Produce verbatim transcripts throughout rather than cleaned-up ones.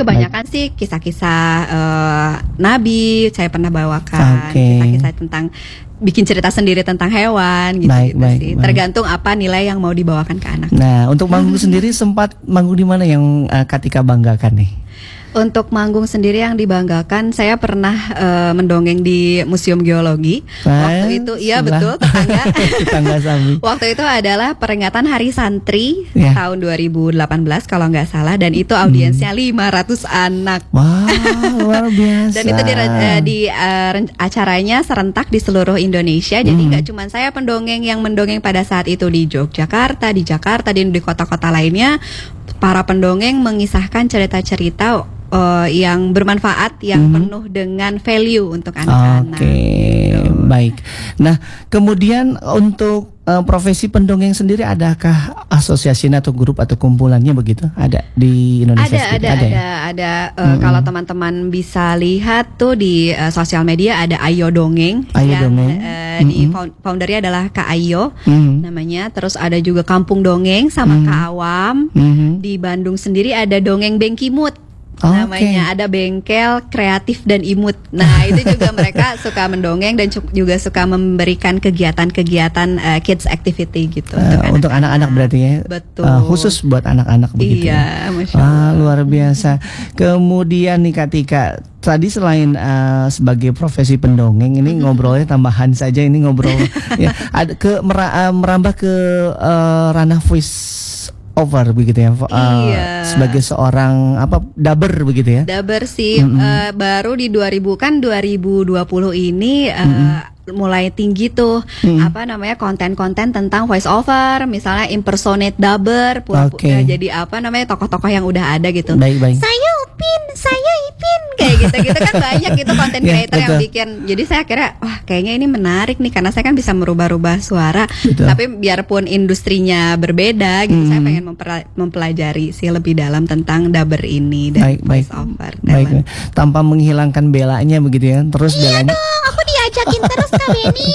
kebanyakan Baik. sih kisah-kisah uh, Nabi saya pernah bawakan, okay. kisah-kisah tentang bikin cerita sendiri tentang hewan gitu, baik, gitu baik, sih. baik. Tergantung apa nilai yang mau dibawakan ke anak. Nah, untuk manggung sendiri sempat manggung di mana yang uh, Katika banggakan nih? Untuk manggung sendiri yang dibanggakan, saya pernah uh, mendongeng di Museum Geologi. Ah, Waktu itu, iya sebelah. betul, tetangga. Tetangga Sambi. Waktu itu adalah peringatan Hari Santri yeah. tahun dua ribu delapan belas kalau nggak salah, dan itu audiensnya hmm. lima ratus anak. Wah, luar biasa. Dan itu di, uh, di uh, acaranya serentak di seluruh Indonesia. Jadi nggak hmm. cuma saya pendongeng yang mendongeng pada saat itu di Yogyakarta, di Jakarta, dan di kota-kota lainnya. Para pendongeng mengisahkan cerita-cerita Uh, yang bermanfaat, yang hmm. penuh dengan value untuk anak-anak. Oke, okay. gitu. Baik. Nah, kemudian untuk uh, profesi pendongeng sendiri, adakah asosiasi atau grup atau kumpulannya begitu? Ada di Indonesia? Ada, ada, ada, ya? ada. Uh, hmm. Kalau teman-teman bisa lihat tuh di uh, sosial media ada Ayo Dongeng. Ayo yang, Dongeng. Uh, hmm. di foundernya adalah Kak Ayo, hmm. namanya. Terus ada juga Kampung Dongeng sama hmm. Kak Awam. Hmm. Di Bandung sendiri ada Dongeng Bengkimut. Okay. Namanya ada Bengkel Kreatif dan Imut. Nah itu juga mereka suka mendongeng dan juga suka memberikan kegiatan-kegiatan uh, kids activity gitu uh, untuk anak-anak berarti ya. Betul. Uh, khusus buat anak-anak begitu. Iya, Masya Ah, Allah. luar biasa. Kemudian nih Katika, tadi selain uh, sebagai profesi pendongeng, ini ngobrolnya tambahan saja, ini ngobrol ya, ada ke mera, uh, merambah ke uh, ranah voice over begitu ya, uh, iya. sebagai seorang apa dubber begitu ya? Dubber sih, mm-hmm. uh, baru di dua ribu kan dua ribu dua puluh ini uh, mm-hmm. mulai tinggi tuh mm-hmm. apa namanya konten-konten tentang voice over, misalnya impersonate dubber, pura-pura okay. jadi apa namanya tokoh-tokoh yang udah ada gitu. Baik, baik. Saya Upin, saya Ipin, kayak gitu-gitu kan banyak gitu konten creator yeah, yang bikin. Jadi saya kira wah kayaknya ini menarik nih karena saya kan bisa merubah-rubah suara, betul. Tapi biarpun industrinya berbeda gitu, mm-hmm. saya pengen Mempera- mempelajari sih lebih dalam tentang dubber ini dan baik, voice baik. over. Baik, tanpa menghilangkan belanya begitu ya. Terus iya belanya dong, aku diajakin terus Kak Benny.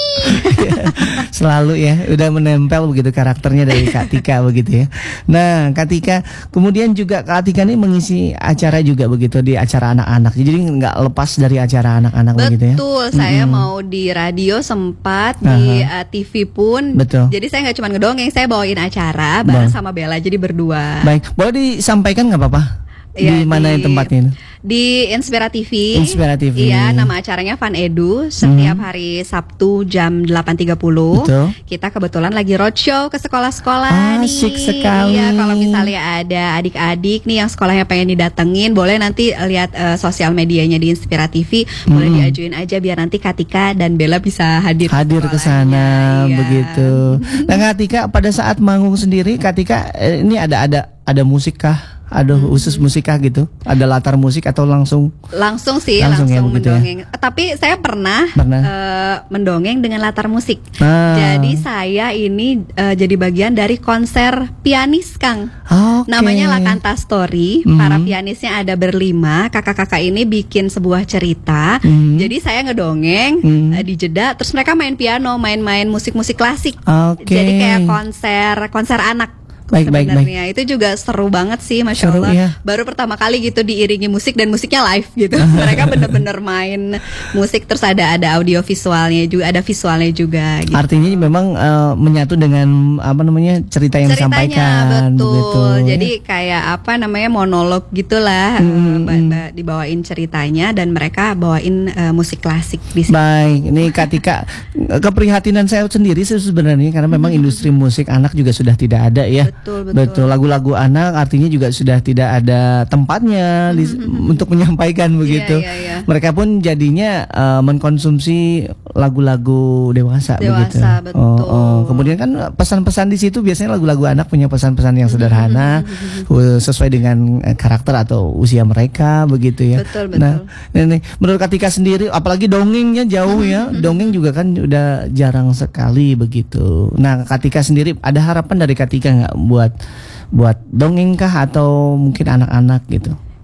Selalu ya, udah menempel begitu karakternya dari Kak Tika begitu ya. Nah, Kak Tika, kemudian juga Kak Tika ini mengisi acara juga begitu di acara anak-anak. Jadi nggak lepas dari acara anak-anak betul, begitu ya. Betul, saya mm-hmm. mau di radio sempat, uh-huh. di uh, T V pun. Betul. Jadi saya nggak cuma ngedongeng, saya bawain acara bareng sama Bella, jadi berdua. Baik, boleh disampaikan nggak apa-apa? Ya, di mana di, tempatnya ini? Di Inspira T V. Inspira T V. Iya, nama acaranya Fun Edu. Setiap hmm. hari Sabtu jam delapan tiga puluh. Betul. Kita kebetulan lagi roadshow ke sekolah-sekolah nih. Asik sekali. Iya, kalau misalnya ada adik-adik nih yang sekolahnya pengen didatengin, boleh nanti lihat uh, sosial medianya di Inspira T V. Hmm. Boleh diajuin aja biar nanti Katika dan Bella bisa hadir. Hadir ke sana iya. begitu. Nah, Katika pada saat manggung sendiri, Katika ini ada ada ada musik kah? Ada hmm. khusus musikah gitu? Ada latar musik atau langsung? Langsung sih, langsung, langsung ya, mendongeng. ya? Tapi saya pernah, pernah. Uh, mendongeng dengan latar musik. Ah. Jadi saya ini uh, jadi bagian dari konser pianis, Kang. Okay. Namanya Lakanta Story. Mm-hmm. Para pianisnya ada berlima. Kakak-kakak ini bikin sebuah cerita. Mm-hmm. Jadi saya ngedongeng, mm-hmm. uh, di jeda. Terus mereka main piano, main-main musik-musik klasik. Okay. Jadi kayak konser, konser anak. Baik, baik, baik. Itu juga seru banget sih, Masya seru, Allah. Iya. Baru pertama kali gitu diiringi musik dan musiknya live gitu. Mereka bener-bener main musik, terus ada ada audio visualnya juga, ada visualnya juga. Gitu. Artinya memang uh, menyatu dengan apa namanya cerita yang ceritanya, disampaikan. Betul. Begitu, Jadi ya. Kayak apa namanya monolog gitulah, hmm, uh, dibawain ceritanya dan mereka bawain uh, musik klasik di sini. Baik, ini Katika, keprihatinan saya sendiri sebenarnya karena memang hmm. industri musik anak juga sudah tidak ada ya. Betul, betul. Betul, lagu-lagu anak artinya juga sudah tidak ada tempatnya di, mm-hmm. untuk menyampaikan begitu. Yeah, yeah, yeah. Mereka pun jadinya uh, mengkonsumsi lagu-lagu dewasa, dewasa begitu. Betul. Oh, oh. Kemudian kan pesan-pesan di situ biasanya lagu-lagu anak punya pesan-pesan yang sederhana mm-hmm. sesuai dengan karakter atau usia mereka begitu ya. Betul, betul. Nah, ini menurut Katika sendiri, apalagi dongengnya jauh ya. Dongeng juga kan udah jarang sekali begitu. Nah, Katika sendiri ada harapan dari Katika nggak buat buat dongeng kah atau mungkin anak-anak gitu?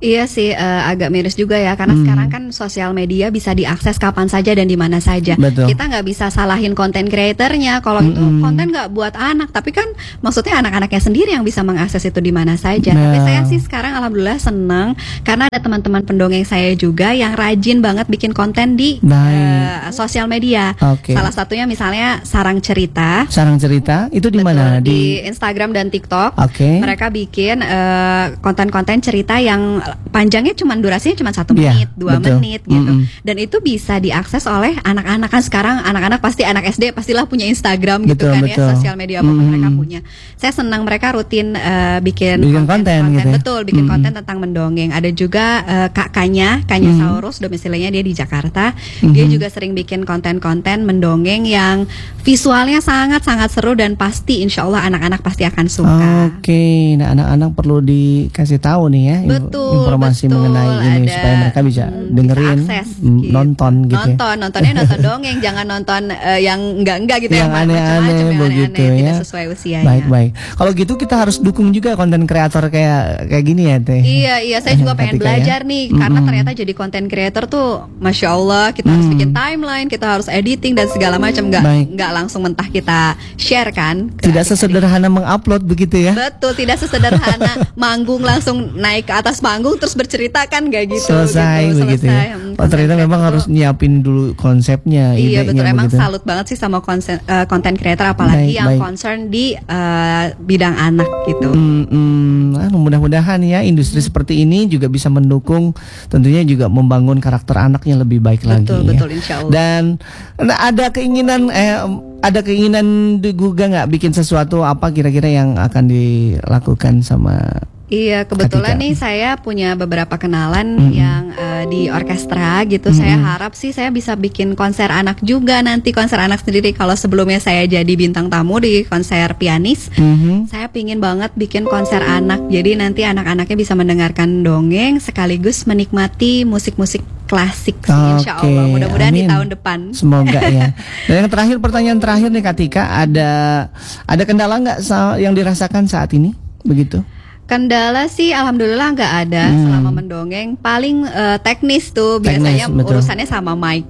Iya sih, eh, agak miris juga ya, karena Hmm. sekarang kan sosial media bisa diakses kapan saja dan di mana saja. Betul. Kita nggak bisa salahin konten kreatornya kalau itu Mm-mm. konten nggak buat anak, tapi kan maksudnya anak-anaknya sendiri yang bisa mengakses itu di mana saja. Nah. Tapi saya sih sekarang alhamdulillah senang karena ada teman-teman pendongeng saya juga yang rajin banget bikin konten di Baik. eh, sosial media. Oke. Salah satunya misalnya Sarang Cerita. Sarang cerita itu di Betul, mana? di Instagram dan TikTok. Oke. Mereka bikin eh, konten-konten cerita yang panjangnya cuma durasinya cuma satu Iya, menit, dua betul. menit gitu. Mm-mm. Dan itu bisa diakses oleh anak-anak kan sekarang anak-anak pasti anak S D pastilah punya Instagram gitu Betul, kan betul. ya, sosial media apapun Mm-mm. mereka punya. Saya senang mereka rutin eh, bikin, Bikin konten gitu ya? betul, bikin Mm-mm. konten tentang mendongeng. Ada juga eh, kakaknya, Kanya Mm-hmm. Saurus, domisilinya dia di Jakarta. Dia Mhm. juga sering bikin konten-konten mendongeng yang visualnya sangat-sangat seru dan pasti insya Allah anak-anak pasti akan suka. Oke, nah anak-anak perlu dikasih tahu nih ya, info- Betul, informasi betul. mengenai ini Ada, supaya mereka bisa hmm, dengerin, bisa akses, mm, gitu. nonton gitu. ya. Nonton, nontonnya nonton dongeng, jangan nonton eh, yang enggak-enggak gitu Yang yang aneh-aneh macam-macam, yang begitu aneh-aneh, ya. tidak sesuai usianya. Baik baik. Kalau gitu kita harus dukung juga konten kreator kayak kayak gini ya teh. Iya, iya, saya juga pengen Ketika ya. belajar nih karena Mm-mm. ternyata jadi konten creator tuh, masya Allah, kita harus Mm. bikin timeline, kita harus editing dan segala macam, nggak Baik. nggak langsung mentah kita share kan. ke Tidak adik-adik. sesederhana mengupload begitu ya. Betul, tidak sesederhana manggung langsung naik ke atas panggung terus bercerita kan, gak gitu. Selesai gitu, begitu selesai. ya. Hmm, Oh ternyata konten memang creator harus tuh- nyiapin dulu konsepnya, Iya idenya betul, emang begitu. salut banget sih sama konsen, eh, konten creator apalagi Baik, yang baik. concern di eh, bidang anak gitu. Hmm, hmm, ah, mudah-mudahan ya industri seperti ini juga bisa mendukung, tentunya juga membangun karakter anaknya lebih baik lagi. Betul, ya. betul, insya Allah. Dan nah, ada keinginan, eh, ada keinginan juga nggak bikin sesuatu apa kira-kira yang akan dilakukan sama? Iya, kebetulan Ketika- nih saya punya beberapa kenalan Mm-mm. yang eh, di orkestra gitu. Mm-mm. Saya harap sih saya bisa bikin konser anak juga nanti, konser anak sendiri. Kalau sebelumnya saya jadi bintang tamu di konser pianis, Mhm. saya pingin banget bikin konser anak. Jadi nanti anak-anaknya bisa mendengarkan dongeng sekaligus menikmati musik-musik klasik sih, insya Oke, Allah. Mudah-mudahan di amin. tahun depan. Semoga ya. Dan yang terakhir, pertanyaan terakhir nih Kak Tika, ada ada kendala nggak sa- yang dirasakan saat ini? Begitu? Kendala sih alhamdulillah nggak ada Hmm. selama mendongeng. Paling eh, teknis tuh Teknis, biasanya betul. urusannya sama mic.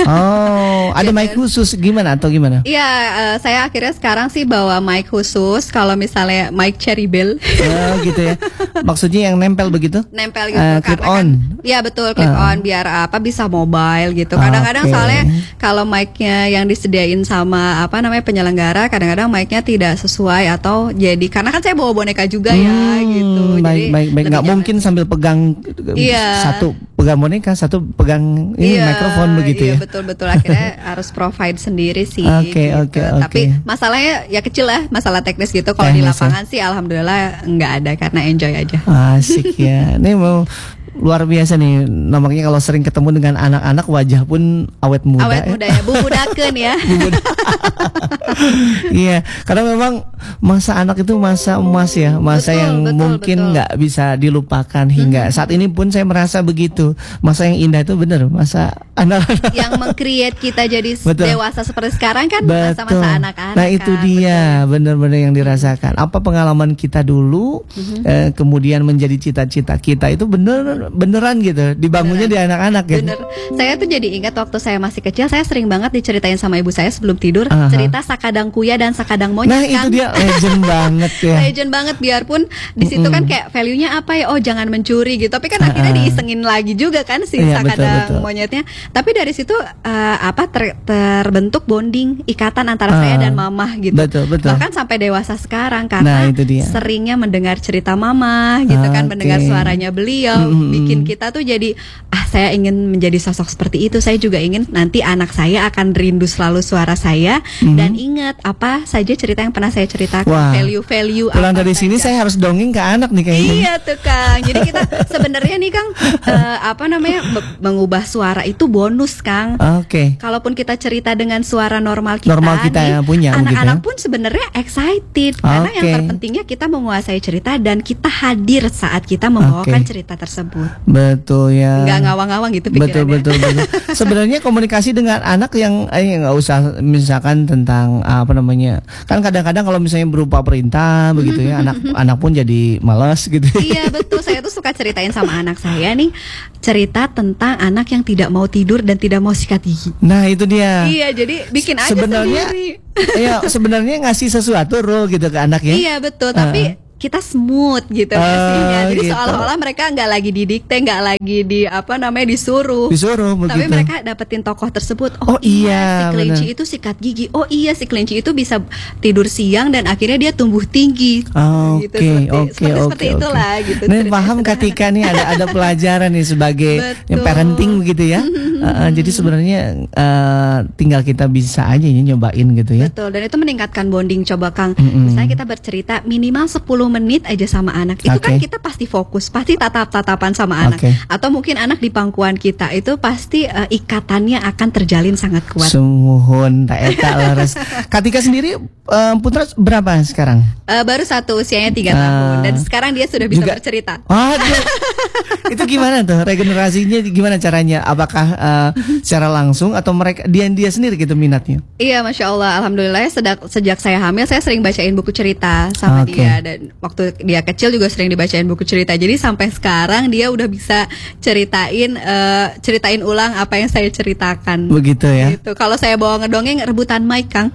Oh, ada mic khusus gimana atau gimana? Iya, eh, saya akhirnya sekarang sih bawa mic khusus. Kalau misalnya mic Cherry Bell Oh gitu ya. Maksudnya yang nempel begitu? nempel gitu, Eh, clip karena on. kan, iya betul clip Ah. on biar apa bisa mobile gitu. Kadang-kadang Oke. soalnya kalau mic-nya yang disediain sama apa namanya penyelenggara, kadang-kadang mic-nya tidak sesuai atau jadi karena kan saya bawa boneka juga ya Hmm, gitu. Baik Jadi baik baik. lebih Nggak nyaman. mungkin sambil pegang Iya. satu pegang boneka, satu pegang ini Iya, mikrofon begitu iya, ya. betul betul akhirnya harus provide sendiri sih. Oke, gitu. oke, oke. Tapi masalahnya ya kecil lah, masalah teknis gitu. Kalau di Teknis ya. lapangan sih alhamdulillah nggak ada karena enjoy aja. Asik ya. Ini mau luar biasa nih. Namanya kalau sering ketemu dengan anak-anak wajah pun awet muda. Awet ya. muda ya, bumbu daken ya. Iya, karena memang masa anak itu masa emas ya, masa Betul, yang betul, mungkin betul. nggak bisa dilupakan hingga saat ini pun saya merasa begitu. Masa yang indah itu benar, masa anak-anak. Yang meng-create kita jadi Betul. dewasa seperti sekarang kan Betul. masa-masa anak-anak. Nah itu kan, dia benar-benar yang dirasakan. Apa pengalaman kita dulu, eh, kemudian menjadi cita-cita kita itu bener beneran gitu, dibangunnya di anak-anak gitu. Bener. Saya tuh jadi ingat waktu saya masih kecil, saya sering banget diceritain sama ibu saya sebelum tidur Aha. cerita Sakadang Kuya dan Sakadang Monyet. Nah kan? itu dia legend banget ya. Legend banget, biarpun di situ kan kayak value-nya apa ya, oh jangan mencuri gitu, tapi kan akhirnya Ah. diisengin lagi juga kan si Iya, betul, Sakadang betul. Monyetnya. Tapi dari situ eh, apa ter- terbentuk bonding, ikatan antara Ah. saya dan mama gitu. Betul, betul. Bahkan sampai dewasa sekarang Nah, karena itu dia. seringnya mendengar cerita mama gitu kan, Oke. mendengar suaranya beliau, Mm-mm. bikin kita tuh jadi ah saya ingin menjadi sosok seperti itu. Saya juga ingin nanti anak saya akan rindu selalu suara saya dan ingat apa saja cerita yang pernah saya ceritakan, Wah. value-value Pulang apa dari sini saja. saya harus dongeng ke anak nih kayaknya. Iya tuh Kang. Jadi kita sebenarnya nih Kang eh, apa namanya be- mengubah suara itu bonus Kang. Oke. Kalaupun kita cerita dengan suara normal kita, Normal kita nih, yang punya, anak-anak begitu ya? pun sebenarnya excited karena yang Oke. terpentingnya kita menguasai cerita dan kita hadir saat kita membawakan Oke. cerita tersebut. Betul ya. Nggak ngawang-ngawang gitu Betul pikirannya. betul betul. Sebenarnya komunikasi dengan anak yang eh, nggak usah misalkan tentang apa namanya. Kan kadang-kadang kalau misalnya berupa perintah begitu ya, anak anak pun jadi malas gitu. Iya betul, saya tuh suka ceritain sama anak saya nih, cerita tentang anak yang tidak mau tidur dan tidak mau sikat gigi. Nah, itu dia. Iya, jadi bikin aja Sebenarnya sendiri. ya sebenarnya ngasih sesuatu role gitu ke anak ya. Iya betul, tapi kita smooth gitu Oh, ngasihnya. Jadi gitu. seolah-olah mereka nggak lagi didikte, nggak lagi di apa namanya disuruh. Disuruh begitu. Tapi mereka dapetin tokoh tersebut. Oh, Oh, iya, iya, si kelinci benar. itu sikat gigi. Oh iya, si kelinci itu bisa tidur siang dan akhirnya dia tumbuh tinggi. Oke, Gitu, seperti, oke, seperti, oke, seperti oke. itulah gitu. Nih ceritanya paham sederhana. ketika nih ada ada pelajaran nih sebagai Betul. yang parenting begitu ya. Uh, uh, jadi sebenarnya uh, tinggal kita bisa aja ya nyobain gitu ya. Betul, dan itu meningkatkan bonding. Coba Kang, Mm-mm. misalnya kita bercerita minimal sepuluh menit aja sama anak. Itu kan Oke. kita pasti fokus, pasti tatap-tatapan sama anak. Oke. Atau mungkin anak di pangkuan kita itu pasti eh, ikatannya akan terjalin sangat kuat. Sumuhun tak eta laras. Katika sendiri uh, putra berapa sekarang? Eh, baru satu, usianya tiga Ah. tahun dan sekarang dia sudah bisa Juga- bercerita. Waduh. Itu gimana tuh regenerasinya gimana caranya? Apakah uh, secara langsung atau mereka dia dia sendiri gitu minatnya? Iya, masya Allah, alhamdulillah ya, sejak sejak saya hamil saya sering bacain buku cerita sama Oke. dia, dan waktu dia kecil juga sering dibacain buku cerita. Jadi sampai sekarang dia udah bisa ceritain eh, ceritain ulang apa yang saya ceritakan. Begitu ya. Gitu. Kalau saya bawa ngedongeng rebutan mic, Kang.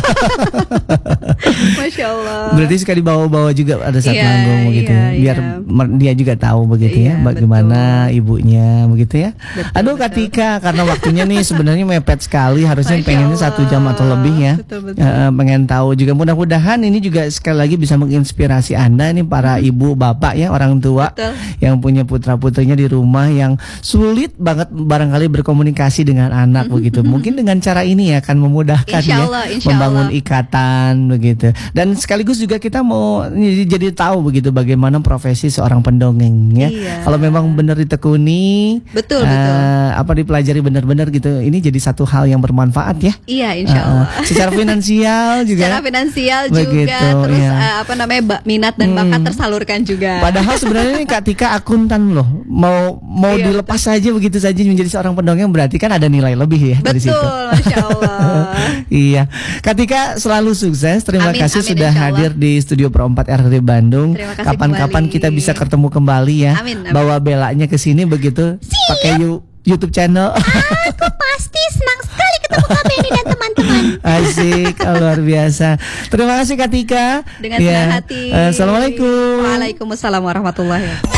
Masya Allah. Berarti suka dibawa-bawa juga ada saat Iya, manggung begitu iya, ya. Biar iya. mer- dia juga tahu begitu Iya, ya bagaimana ibunya begitu ya. Betul, Aduh betul. Katika karena waktunya nih sebenarnya mepet sekali, harusnya Masya pengennya Allah. satu jam atau lebih ya. Betul, betul. Eh, pengen tahu juga, mudah-mudahan ini juga sekali lagi bisa menginspirasi Anda nih para ibu bapak ya, orang tua Hmm. Betul. yang punya putra-putrinya di rumah yang sulit banget barangkali berkomunikasi dengan anak begitu. Mungkin dengan cara ini ya akan memudahkan Insya ya Allah, insya membangun Allah. ikatan begitu. Dan sekaligus juga kita mau jadi, jadi tahu begitu bagaimana profesi seorang pendongeng ya. Iya. Kalau memang benar ditekuni, Betul, eh, betul. apa dipelajari benar-benar gitu. Ini jadi satu hal yang bermanfaat ya. Iya, insya Eh, Allah. eh, secara finansial juga. Secara finansial Begitu, juga, terus iya. eh, apa namanya ba- minat dan bakat Hmm. tersalurkan juga. Padahal sebenarnya ini Kak Tika akuntan loh. Mau mau Iya, dilepas saja begitu saja menjadi seorang pendongeng berarti kan ada nilai lebih ya dari situ. Betul, masya Allah. Iya, Kak Tika selalu sukses. Terima Amin, kasih amin, sudah insya Allah. hadir di Studio Pro empat R T Bandung. Terima kasih Kapan-kapan kembali. kita bisa ketemu kembali ya. Amin, amin. Bawa belanya ke sini begitu. Pakai yu- YouTube channel. Aku pasti senang sekali ketemu Kak Benny dan teman-teman. Asik, oh, luar biasa. Terima kasih Kak Tika. Dengan Ya. senang hati. Eh, Assalamualaikum. Waalaikumsalam warahmatullahi wabarakatuh.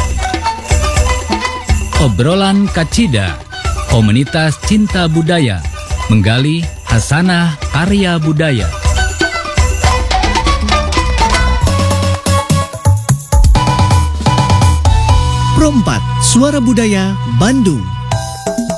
Obrolan Kacida, komunitas cinta budaya, menggali hasanah karya budaya. Pro empat Suara Budaya Bandung.